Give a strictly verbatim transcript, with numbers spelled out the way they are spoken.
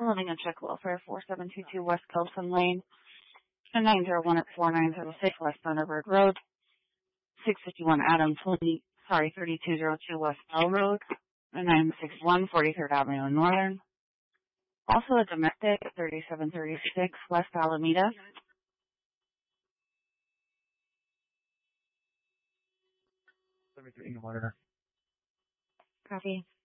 Living and check welfare, four seven two two West Kelson Lane, and nine zero one at four nine zero six West Thunderbird Road, six fifty-one Adam twenty, sorry, thirty-two oh two West Bell Road, and nine six one forty-third Avenue in Northern. Also a domestic at thirty-seven thirty-six West Alameda. seventy-three in the monitor. Copy.